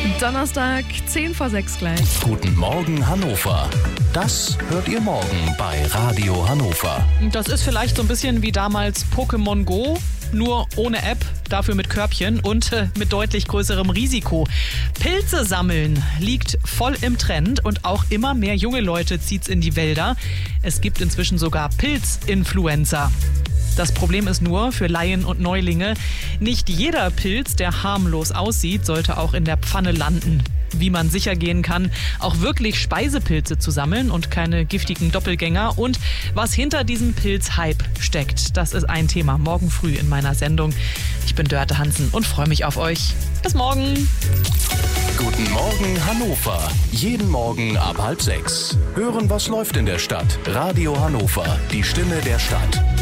Donnerstag, 5:10 gleich. Guten Morgen Hannover. Das hört ihr morgen bei Radio Hannover. Das ist vielleicht so ein bisschen wie damals Pokémon Go, nur ohne App, dafür mit Körbchen und mit deutlich größerem Risiko. Pilze sammeln liegt voll im Trend und auch immer mehr junge Leute zieht's in die Wälder. Es gibt inzwischen sogar Pilzinfluencer. Das Problem ist nur für Laien und Neulinge, nicht jeder Pilz, der harmlos aussieht, sollte auch in der Pfanne landen. Wie man sicher gehen kann, auch wirklich Speisepilze zu sammeln und keine giftigen Doppelgänger und was hinter diesem Pilzhype steckt. Das ist ein Thema morgen früh in meiner Sendung. Ich bin Dörte Hansen und freue mich auf euch. Bis morgen. Guten Morgen Hannover. Jeden Morgen ab 5:30. Hören, was läuft in der Stadt. Radio Hannover, die Stimme der Stadt.